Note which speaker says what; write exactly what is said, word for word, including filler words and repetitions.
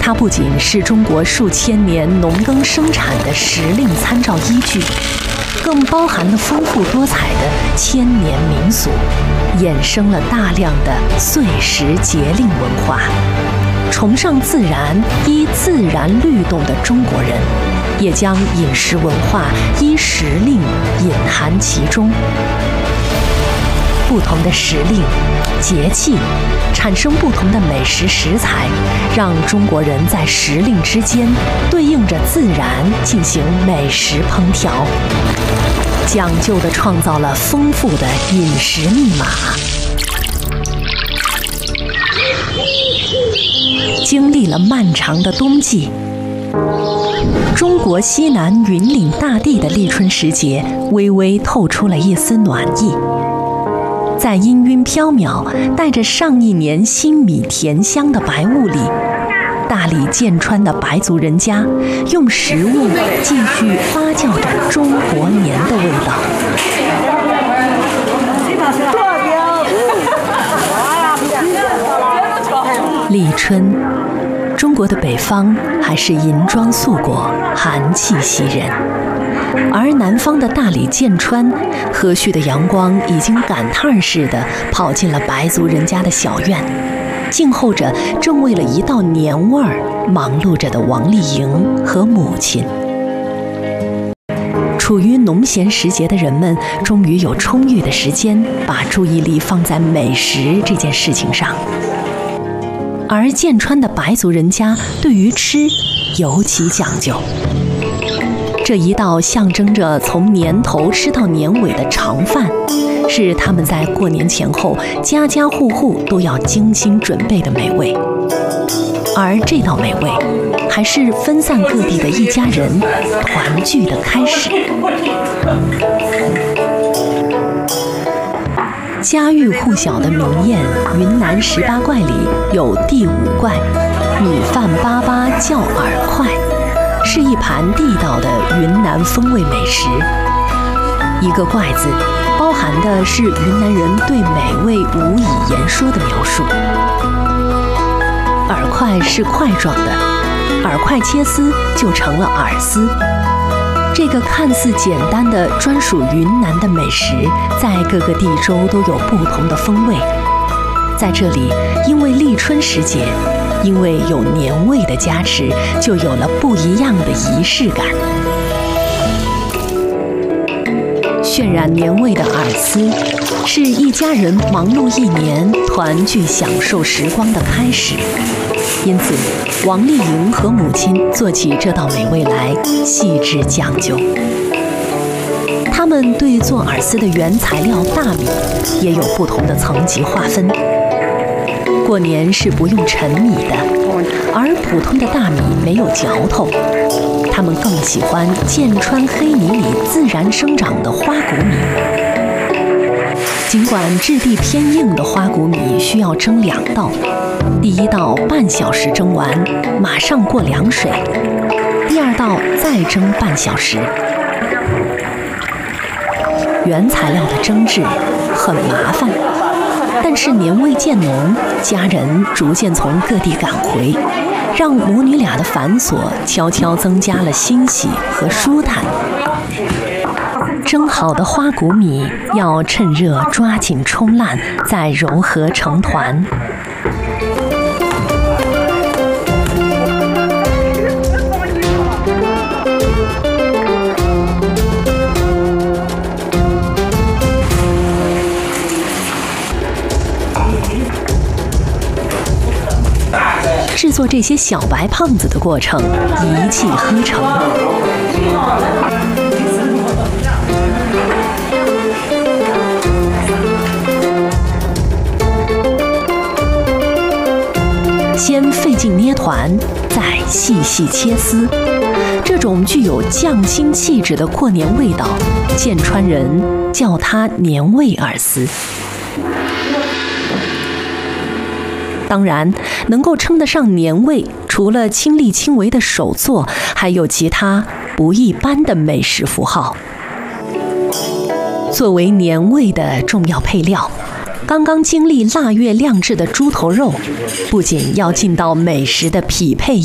Speaker 1: 它不仅是中国数千年农耕生产的时令参照依据，更包含了丰富多彩的千年民俗，衍生了大量的岁时节令文化。崇尚自然、依自然律动的中国人，也将饮食文化依时令隐含其中。不同的时令、节气，产生不同的美食食材，让中国人在时令之间对应着自然进行美食烹调，讲究地创造了丰富的饮食密码。经历了漫长的冬季，中国西南云岭大地的立春时节微微透出了一丝暖意。在氤氲飘渺、带着上一年新米甜香的白雾里，大理剑川的白族人家用食物继续发酵着中国年的味道。立春，中国的北方还是银装素裹、寒气袭人，而南方的大理剑川，和煦的阳光已经赶趟似的跑进了白族人家的小院，静候着正为了一道年味儿忙碌着的王丽莹和母亲。处于农闲时节的人们，终于有充裕的时间把注意力放在美食这件事情上。而剑川的白族人家对于吃尤其讲究，这一道象征着从年头吃到年尾的长饭，是他们在过年前后家家户户都要精心准备的美味。而这道美味，还是分散各地的一家人团聚的开始。家喻户晓的名宴《云南十八怪》里有第五怪“米饭粑粑叫饵块”，是一盘地道的云南风味美食。一个“怪”字，包含的是云南人对美味无以言说的描述。饵块是块状的，饵块切丝就成了饵丝。这个看似简单的专属云南的美食，在各个地州都有不同的风味。在这里，因为立春时节，因为有年味的加持，就有了不一样的仪式感。渲染年味的饵丝，是一家人忙碌一年、团聚享受时光的开始。因此，王丽莹和母亲做起这道美味来细致讲究。他们对做饵丝的原材料大米也有不同的层级划分。过年是不用陈米的，而普通的大米没有嚼头。他们更喜欢剑川黑米里自然生长的花谷米。尽管质地偏硬的花谷米需要蒸两道，第一道半小时蒸完，马上过凉水；第二道再蒸半小时。原材料的蒸制很麻烦，但是年味渐浓，家人逐渐从各地赶回，让母女俩的繁琐悄悄增加了欣喜和舒坦。蒸好的花谷米要趁热抓紧冲烂，再揉合成团。制作这些小白胖子的过程一气呵成。先费劲捏团，再细细切丝。这种具有匠心气质的过年味道，剑川人叫它年味饵丝。当然，能够称得上年味，除了亲力亲为的手作，还有其他不一般的美食符号。作为年味的重要配料，刚刚经历腊月酿制的猪头肉，不仅要尽到美食的匹配